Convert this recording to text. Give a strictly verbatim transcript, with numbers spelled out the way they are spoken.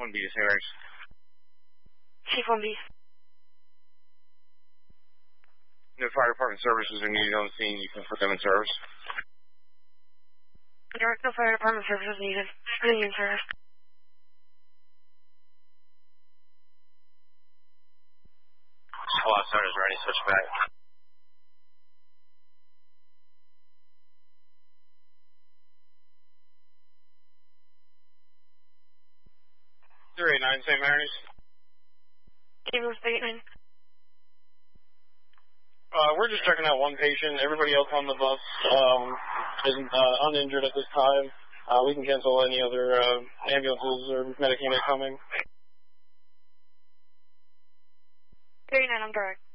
one B to Saint Mary's. Chief one B. No fire department services are needed on the scene. You can put them in service. Direct, no fire department services needed. Screening in service. SWAT centers ready, switch back. three eight nine Saint Mary's. Ambulance three eight nine. Uh, we're just checking out one patient. Everybody else on the bus um, is uh, uninjured at this time. Uh, we can cancel any other uh, ambulances or medic unit coming. three eight nine, I'm direct.